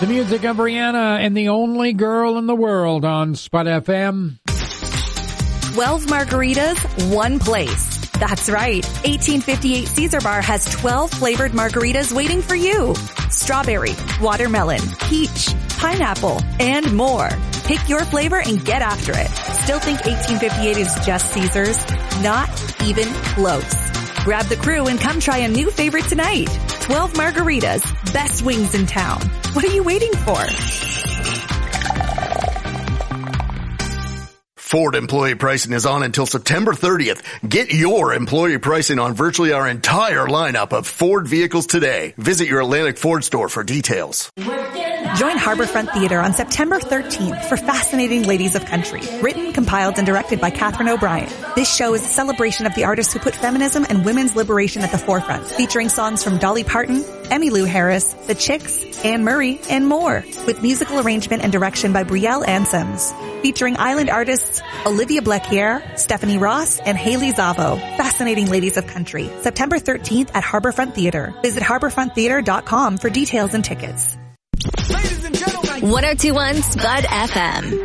The music of Rihanna and the only girl in the world on Spud FM. 12 margaritas, one place. That's right. 1858 Caesar Bar has 12 flavored margaritas waiting for you. Strawberry, watermelon, peach, pineapple, and more. Pick your flavor and get after it. Still think 1858 is just Caesar's? Not even close. Grab the crew and come try a new favorite tonight. 12 margaritas, best wings in town. What are you waiting for? Ford employee pricing is on until September 30th. Get your employee pricing on virtually our entire lineup of Ford vehicles today. Visit your Atlantic Ford store for details. Join Harborfront Theater on September 13th for Fascinating Ladies of Country. Written, compiled, and directed by Catherine O'Brien. This show is a celebration of the artists who put feminism and women's liberation at the forefront, featuring songs from Dolly Parton, Emmylou Harris, The Chicks, Anne Murray, and more, with musical arrangement and direction by Brielle Ansems. Featuring island artists Olivia Blequier, Stephanie Ross, and Haley Zavo. Fascinating Ladies of Country, September 13th at Harborfront Theater. Visit harborfronttheater.com for details and tickets. Ladies and gentlemen, 102.1 Spud FM.